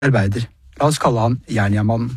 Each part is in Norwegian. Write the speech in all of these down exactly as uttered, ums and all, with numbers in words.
arbeider. La oss kalle han Jernia-mannen.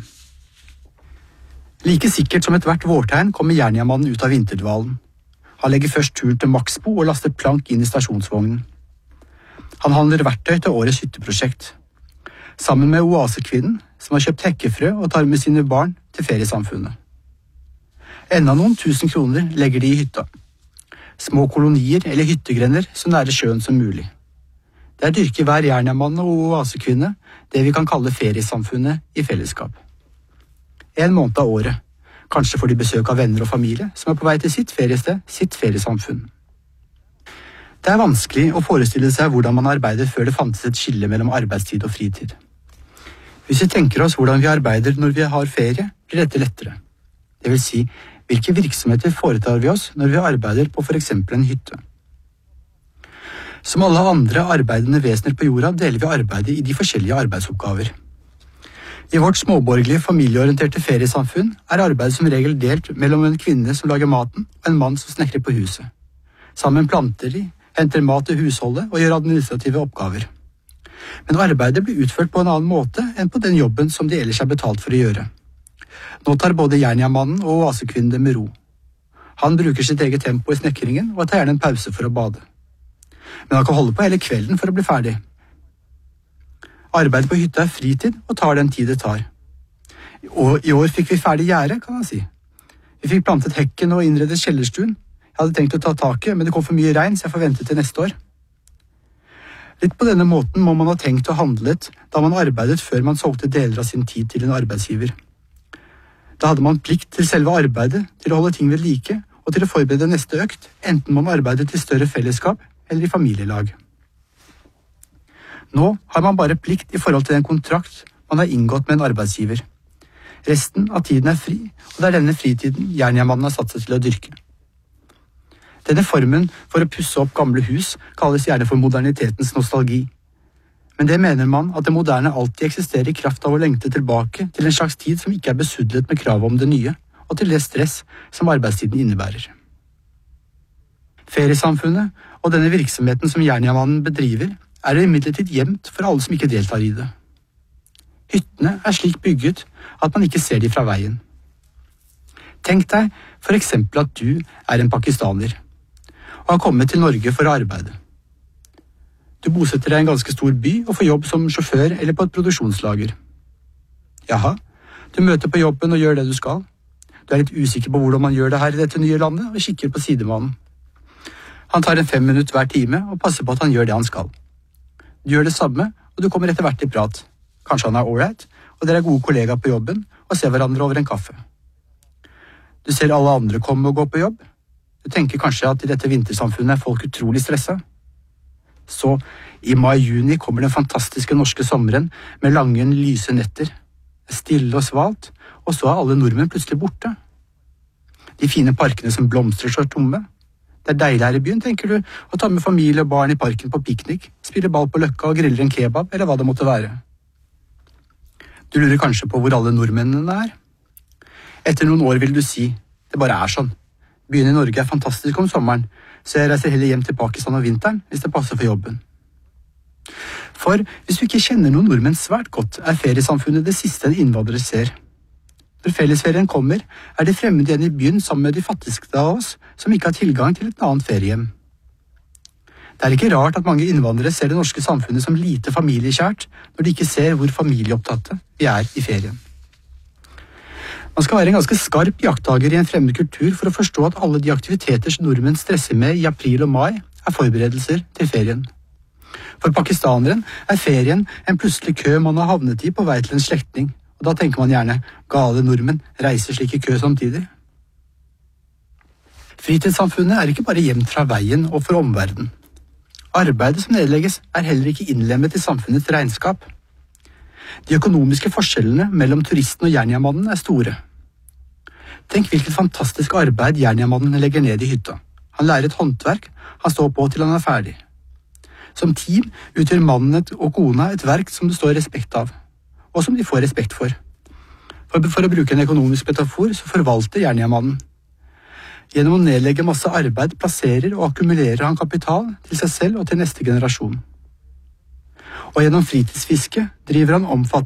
Like sikkert som et hvert vårtegn kommer Jernia-mannen ut av vinterdvalen. Han legger først tur til Maxbo og laster plank inn i stasjonsvognen. Han handler verktøy til årets hytteprosjekt. Sammen med oasekvinnen, som har kjøpt hekkefrø og tar med sine barn til feriesamfunnet. Enda noen tusen kroner legger de i hytta. Små kolonier eller hyttegrender så nære sjøen som mulig. Der dyrker hver Jernia-mann og oasekvinne det vi kan kalle feriesamfunnet i fellesskap. En måned av året. Kanskje får de besøk av venner og familie som er på vei til sitt feriested, sitt feriesamfunn. Det er vanskelig å forestille seg hvordan man arbeider før det fantes et skille mellom arbeidstid og fritid. Hvis vi tenker oss hvordan vi arbeider når vi har ferie, blir dette lettere. Det vil si, hvilke virksomheter foretar vi oss når vi arbeider på for eksempel en hytte. Som alle andre arbeidende vesener på jorda deler vi arbeidet i de forskjellige arbeidsoppgaver. I vårt småborgerlige, familieorienterte feriesamfunn er arbeidet som regel delt mellom en kvinne som lager maten og en mann som snekrer på huset. Sammen planter de, henter mat til husholdet og gjør administrative oppgaver. Men arbeidet blir utført på en annen måte enn på den jobben som de ellers er betalt for å gjøre. Nå tar både Jernia-mannen og oasekvinnen det med ro. Han bruker sitt eget tempo i snekringen og tar gjerne en pause for å bade. Men han kan holde på hele kvelden for å bli ferdig. Arbeidet på hytta er fritid og tar den tid det tar. Og i år fikk vi ferdig gjerde, kan han si. Vi fikk plantet hekken og innredet kjellerstuen. Jeg hadde tenkt å ta taket, men det kom for mye regn, så jeg får vente til neste år. Litt på denne måten må man ha tenkt og handlet da man arbeidet før man solgte deler av sin tid til en arbeidsgiver. Da hadde man plikt til selve arbeidet, til å holde ting ved like, og til å forberede neste økt, enten man arbeidet til større fellesskap eller i familielag. Nå har man bare plikt i forhold til den kontrakt man har inngått med en arbeidsgiver. Resten av tiden er fri, og det er denne fritiden Jernia-mannen har satt seg til å dyrke. Denne formen for å pusse opp gamle hus kalles gjerne for modernitetens nostalgi. Men det mener man at det moderne alltid eksisterer i kraft av å lengte tilbake til en slags tid som ikke er besudlet med krav om det nye, og til det stress som arbeidstiden innebærer. Feriesamfunnet og denne virksomheten som Jernia-mannen bedriver, er det imidlertid gjemt for alle som ikke deltar i det. Hyttene er slik bygget at man ikke ser de fra veien. Tenk deg for eksempel at du er en pakistaner og har kommet til Norge for å arbeide. Du bosetter deg i en ganske stor by og får jobb som sjåfør eller på et produksjonslager. Jaha, du møter på jobben og gjør det du skal. Du er litt usikker på hvordan man gjør det her i dette nye landet og kikker på sidemannen. Han tar en fem minutter hver time og passer på at han gjør det han skal. Du gjør det samme, og du kommer etter hvert i prat. Kanskje han er ålreit, og dere er gode kollegaer på jobben og ser hverandre over en kaffe. Du ser alle andre komme og gå på jobb. Du tenker kanskje at i dette vintersamfunnet er folk utrolig stresset. Så i mai-juni kommer den fantastiske norske sommeren med lange, lyse netter. Stille og svalt, og så er alle nordmenn plutselig borte. De fine parkene som blomstrer står tomme. Det er deilig her i byen, tenker du, å ta med familie og barn i parken på piknik, spille ball på Løkka og griller en kebab, eller hva det måtte være. Du lurer kanskje på hvor alle nordmennene er. Etter noen år vil du si, det bare er sånn. Byen i Norge er fantastisk om sommeren, så jeg reiser heller hjem til Pakistan om vinteren, hvis det passer for jobben. For hvis du ikke kjenner noen nordmenn svært godt, er feriesamfunnet det siste en innvandrer ser. Når fellesferien kommer, er de fremmede igjen i byen sammen med de fattigste av oss, som ikke har tilgang til et annet feriehjem. Det er ikke rart at mange innvandrere ser det norske samfunnet som lite familiekjært, når de ikke ser hvor familieopptatte vi er i ferien. Man skal være en ganske skarp jakttager i en fremmed kultur for å forstå at alle de aktiviteter som nordmenn stresser med i april og mai, er forberedelser til ferien. For pakistaneren er ferien en plutselig kø man har havnet i på vei til en slektning, og da tenker man gjerne, gale nordmenn reiser slik i kø samtidig. Fritidssamfunnet er ikke bare gjemt fra veien og for omverden. Arbeidet som nedlegges er heller ikke innlemmet i samfunnets regnskap. De økonomiske forskjellene mellom turisten og Jernia-mannen er store. Tenk hvilket fantastisk arbeid Jernia-mannen legger ned i hytta. Han lærer et håndverk, han står på til han er ferdig. Som team utgjør mannen og kona et verk som det står respekt av, og som de får respekt for. For, for å bruke en økonomisk metafor, så forvalter Jernia-mannen. Gjennom å nedlegge masse arbeid plasserer og akkumulerer han kapital til seg selv og til neste generasjon. og gjennom fritidsfiske driver han omfattende